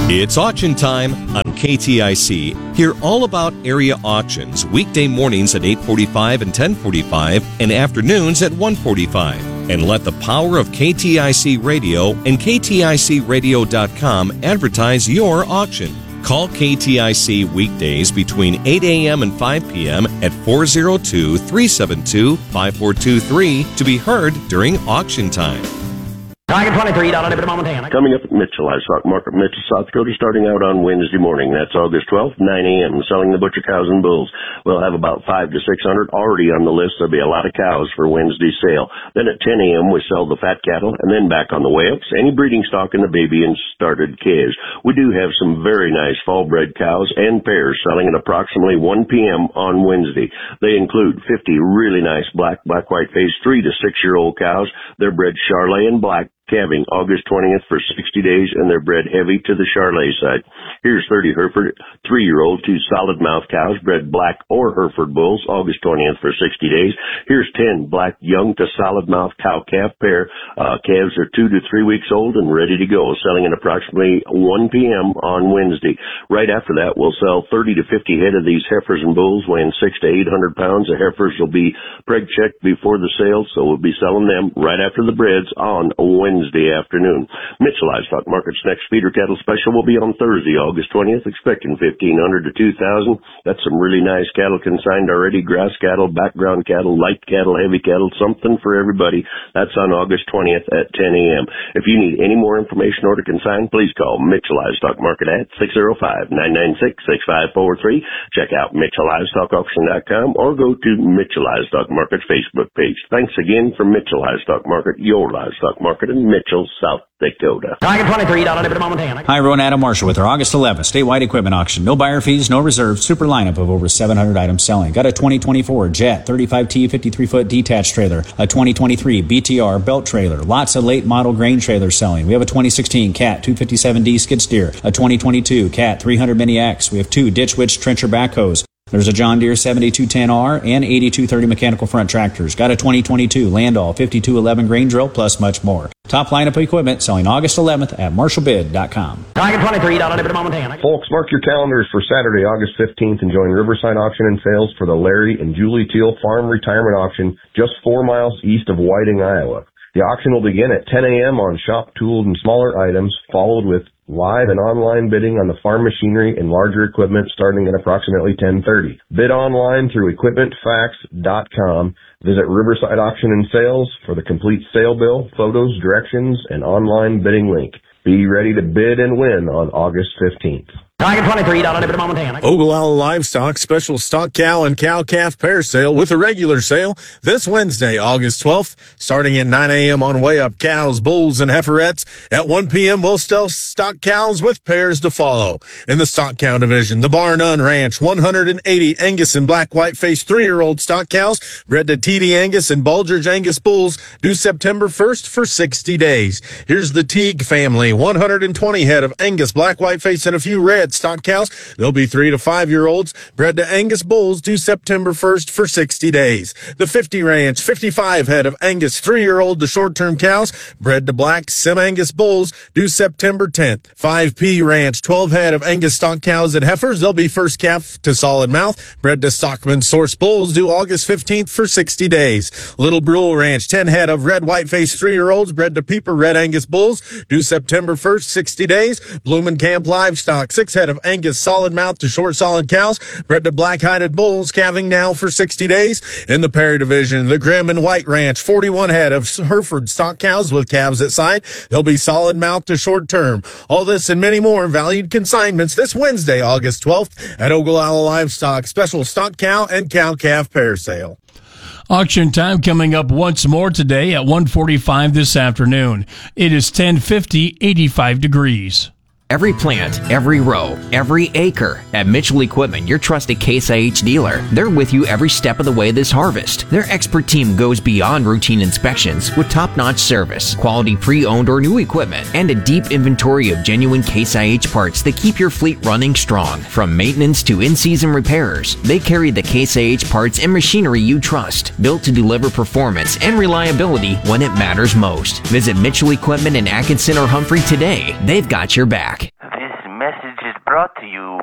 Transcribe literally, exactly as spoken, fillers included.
It's auction time on K T I C. Hear all about area auctions weekday mornings at eight forty-five and ten forty-five and afternoons at one forty-five. And let the power of K T I C Radio and K T I C radio dot com advertise your auction. Call K T I C weekdays between eight a.m. and five p.m. at four oh two, three seven two, five four two three to be heard during auction time. Target twenty-three, dollar Liberty Montana. Coming up at Mitchell Livestock Market, Mitchell, South Dakota, starting out on Wednesday morning. That's August twelfth, nine a.m., selling the butcher cows and bulls. We'll have about five to six hundred already on the list. There'll be a lot of cows for Wednesday's sale. Then at ten a.m., we sell the fat cattle, and then back on the way ups, any breeding stock in the baby and started calves. We do have some very nice fall-bred cows and pairs selling at approximately one p.m. on Wednesday. They include fifty really nice black, black-white face, three to six-year-old cows. They're bred Charolais and black, calving August twentieth for sixty days, and they're bred heavy to the Charolais side. Here's thirty Hereford three-year-old, two solid mouth cows, bred black or Hereford bulls, August twentieth for sixty days. Here's ten black young to solid mouth cow calf pair. Uh, calves are two to three weeks old and ready to go, selling at approximately one p.m. on Wednesday. Right after that, we'll sell thirty to fifty head of these heifers and bulls weighing six to eight hundred pounds. The heifers will be preg checked before the sale, so we'll be selling them right after the breds on Wednesday. Wednesday afternoon. Mitchell Livestock Market's next feeder cattle special will be on Thursday, August twentieth, expecting fifteen hundred to two thousand. That's some really nice cattle consigned already, grass cattle, background cattle, light cattle, heavy cattle, something for everybody. That's on August twentieth at ten a.m. If you need any more information or to consign, please call Mitchell Livestock Market at six oh five, nine nine six, six five four three. Check out Mitchell Livestock Auction dot com or go to Mitchell Livestock Market Facebook page. Thanks again from Mitchell Livestock Market, your livestock market in Mitchell, South Dakota. Target twenty-three, dollar Liberty Montana. Hi, everyone. Adam Marshall with our August eleventh statewide equipment auction. No buyer fees, no reserves, super lineup of over seven hundred items selling. Got a twenty twenty-four Jet thirty-five T fifty-three foot detached trailer, a twenty twenty-three B T R belt trailer, lots of late model grain trailers selling. We have a twenty sixteen Cat two fifty-seven D skid steer, a twenty twenty-two Cat three hundred Mini X. We have two Ditch Witch trencher backhoes. There's a John Deere seventy-two ten R and eighty-two thirty mechanical front tractors. Got a twenty twenty-two Landau fifty-two eleven grain drill, plus much more. Top lineup of equipment selling August eleventh at marshall bid dot com. Target twenty-three, dollar Liberty Montana. Folks, mark your calendars for Saturday, August fifteenth, and join Riverside Auction and Sales for the Larry and Julie Teal Farm Retirement Auction just four miles east of Whiting, Iowa. The auction will begin at ten a.m. on shop tools and smaller items, followed with live and online bidding on the farm machinery and larger equipment starting at approximately ten thirty. Bid online through equipment facts dot com. Visit Riverside Auction and Sales for the complete sale bill, photos, directions, and online bidding link. Be ready to bid and win on August fifteenth. Target twenty-three, dollar Liberty Montana. Ogallala Livestock special stock cow and cow-calf pair sale with a regular sale this Wednesday, August twelfth, starting at nine a.m. on way up cows, bulls, and heiferettes. At one p.m., we'll sell stock cows with pairs to follow. In the stock cow division, the Bar None Ranch, one hundred eighty Angus and black-white face three-year-old stock cows, bred to T D Angus and Bulgers Angus bulls, due September first for sixty days. Here's the Teague family, one hundred twenty head of Angus black-white face and a few red stock cows. They'll be three to five year olds, bred to Angus bulls, due September first for sixty days. The fifty Ranch, fifty-five head of Angus three year old to short term cows, bred to black Sim Angus bulls, due September tenth. five P Ranch, twelve head of Angus stock cows and heifers. They'll be first calf to solid mouth, bred to Stockman source bulls, due August fifteenth for sixty days. Little Brule Ranch, ten head of red white face three year olds, bred to Peeper red Angus bulls, due September first, sixty days. Bloomin' Camp Livestock, six head of Angus solid mouth to short solid cows, bred to black-hided bulls, calving now for sixty days. In the Perry division, the Grim and White Ranch, forty-one head of Hereford stock cows with calves at side. They'll be solid mouth to short term. All this and many more valued consignments this Wednesday, August twelfth, at Ogallala Livestock special stock cow and cow-calf pair sale. Auction time coming up once more today at one forty-five this afternoon. It is ten fifty, eighty-five degrees. Every plant, every row, every acre. At Mitchell Equipment, your trusted Case I H dealer. They're with you every step of the way this harvest. Their expert team goes beyond routine inspections with top-notch service, quality pre-owned or new equipment, and a deep inventory of genuine Case I H parts that keep your fleet running strong. From maintenance to in-season repairs, they carry the Case I H parts and machinery you trust, built to deliver performance and reliability when it matters most. Visit Mitchell Equipment in Atkinson or Humphrey today. They've got your back. This brought to you